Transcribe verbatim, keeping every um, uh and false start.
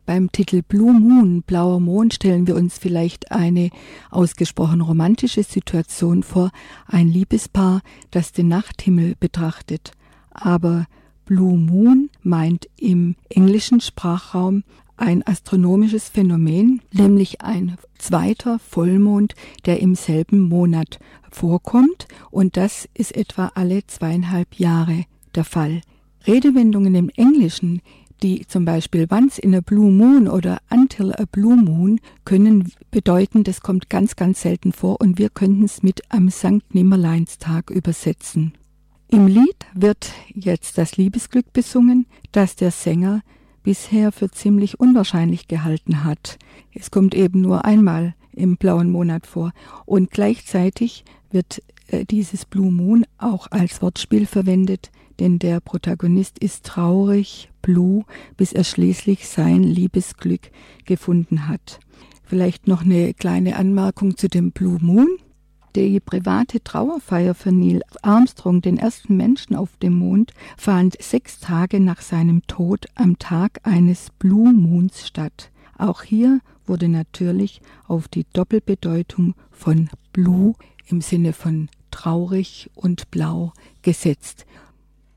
Beim Titel Blue Moon, blauer Mond, stellen wir uns vielleicht eine ausgesprochen romantische Situation vor, ein Liebespaar, das den Nachthimmel betrachtet. Aber Blue Moon meint im englischen Sprachraum ein astronomisches Phänomen, nämlich ein zweiter Vollmond, der im selben Monat vorkommt, und das ist etwa alle zweieinhalb Jahre der Fall. Redewendungen im Englischen, die zum Beispiel once in a blue moon oder until a blue moon können bedeuten, das kommt ganz, ganz selten vor, und wir könnten es mit am Sankt Nimmerleinstag übersetzen. Im Lied wird jetzt das Liebesglück besungen, das der Sänger bisher für ziemlich unwahrscheinlich gehalten hat. Es kommt eben nur einmal im blauen Monat vor, und gleichzeitig wird äh, dieses Blue Moon auch als Wortspiel verwendet, denn der Protagonist ist traurig, blue, bis er schließlich sein Liebesglück gefunden hat. Vielleicht noch eine kleine Anmerkung zu dem Blue Moon. Die private Trauerfeier für Neil Armstrong, den ersten Menschen auf dem Mond, fand sechs Tage nach seinem Tod am Tag eines Blue Moons statt. Auch hier wurde natürlich auf die Doppelbedeutung von blue im Sinne von traurig und blau gesetzt.